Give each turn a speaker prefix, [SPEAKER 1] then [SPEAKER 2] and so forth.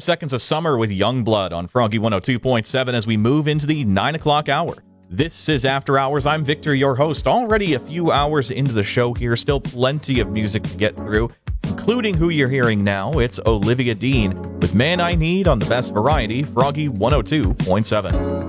[SPEAKER 1] 5 Seconds of Summer with Youngblood on Froggy 102.7 as we move into the 9 o'clock hour. This is After Hours. I'm Victor, your host. Already a few hours into the show here. Still plenty of music to get through, including who you're hearing now. It's Olivia Dean with Man I Need on the Best Variety, Froggy 102.7.